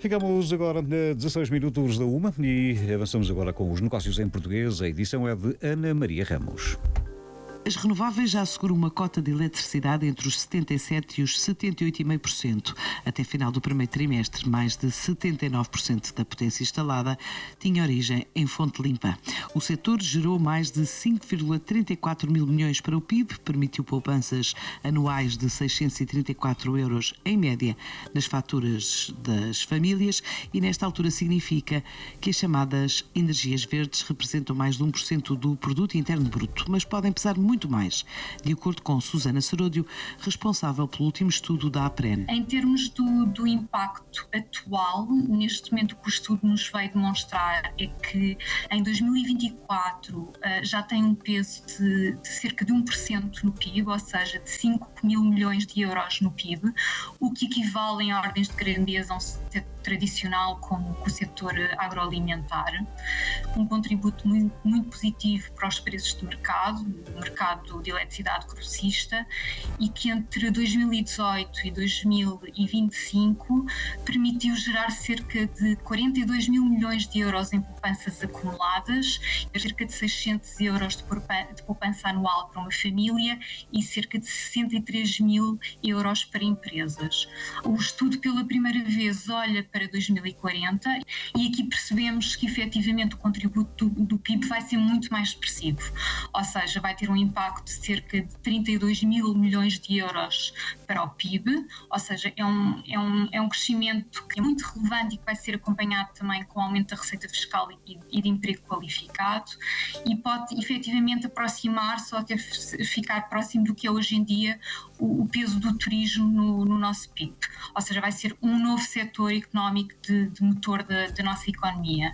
Ficamos agora a 16 minutos da 1 e avançamos agora com os negócios em português. A edição é de Ana Maria Ramos. As renováveis já asseguram uma cota de eletricidade entre os 77% e os 78,5%. Até final do primeiro trimestre, mais de 79% da potência instalada tinha origem em fonte limpa. O setor gerou mais de 5,34 mil milhões para o PIB, permitiu poupanças anuais de 634 euros em média nas faturas das famílias e nesta altura significa que as chamadas energias verdes representam mais de 1% do produto interno bruto, mas podem pesar muito mais, de acordo com Susana Seródio, responsável pelo último estudo da APREN. Em termos do impacto atual, neste momento o que o estudo nos veio demonstrar é que em 2024 já tem um peso de cerca de 1% no PIB, ou seja, de 5 mil milhões de euros no PIB, o que equivale em ordens de grandeza a um setor tradicional como o setor agroalimentar, um contributo muito positivo para os preços de mercado, o mercado de eletricidade grossista, e que entre 2018 e 2025 permitiu gerar cerca de 42 mil milhões de euros em poupanças acumuladas, cerca de 600 euros de poupança anual para uma família e cerca de 63 mil euros para empresas. O estudo pela primeira vez olha para 2040 e aqui percebemos que efetivamente o contributo do PIB vai ser muito mais expressivo, ou seja, vai ter um impacto de cerca de 32 mil milhões de euros para o PIB, ou seja, é um crescimento que é muito relevante e que vai ser acompanhado também com o aumento da receita fiscal e de emprego qualificado e pode efetivamente aproximar-se ou até ficar próximo do que é hoje em dia o peso do turismo no nosso PIB, ou seja, vai ser um novo setor económico de motor da nossa economia.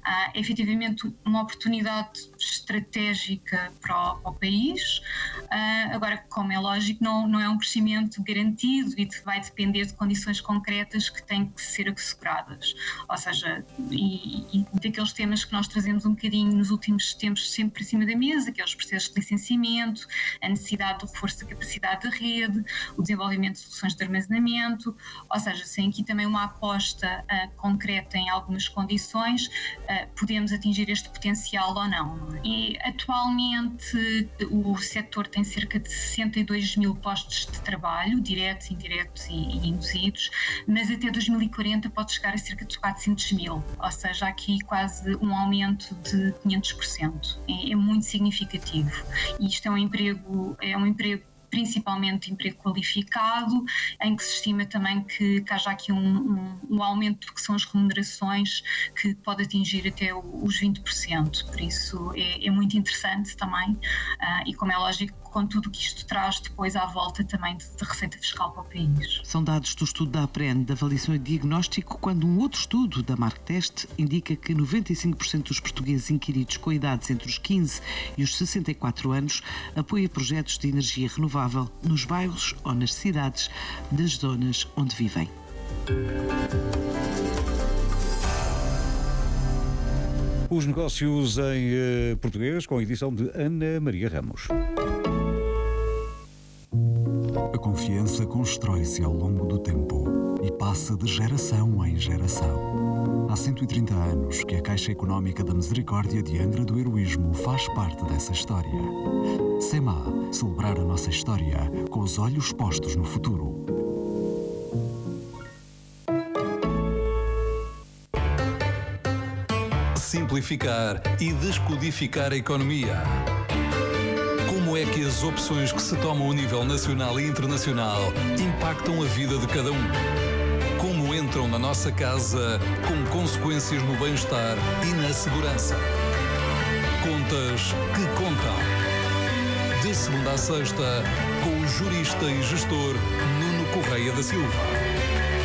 É efetivamente uma oportunidade estratégica para o país. Agora, como é lógico, não é um crescimento garantido e vai depender de condições concretas que têm que ser asseguradas. Ou seja, e daqueles temas que nós trazemos um bocadinho nos últimos tempos sempre para cima da mesa, que é os processos de licenciamento, a necessidade do reforço da capacidade da rede, o desenvolvimento de soluções de armazenamento, ou seja, sem aqui também uma aposta concreta em algumas condições, podemos atingir este potencial ou não. E atualmente o setor tem cerca de 62 mil postos de trabalho, diretos, indiretos e induzidos, mas até 2040 pode chegar a cerca de 400 mil, ou seja, aqui quase um aumento de 500%. É muito significativo. E isto é um emprego principalmente emprego qualificado, em que se estima também que haja aqui um aumento do que são as remunerações que pode atingir até os 20%, por isso é muito interessante também, e como é lógico, com tudo o que isto traz depois à volta também de receita fiscal para o país. São dados do estudo da APREN de avaliação e diagnóstico, quando um outro estudo da Marktest indica que 95% dos portugueses inquiridos com idades entre os 15 e os 64 anos apoia projetos de energia renovável nos bairros ou nas cidades das zonas onde vivem. Os negócios em português, com a edição de Ana Maria Ramos. A confiança constrói-se ao longo do tempo e passa de geração em geração. Há 130 anos que a Caixa Económica da Misericórdia de Angra do Heroísmo faz parte dessa história. SEMA, celebrar a nossa história com os olhos postos no futuro. Simplificar e descodificar a economia. Como é que as opções que se tomam a nível nacional e internacional impactam a vida de cada um? Como entram na nossa casa com consequências no bem-estar e na segurança? Contas que contam. De segunda a sexta, com o jurista e gestor Nuno Correia da Silva.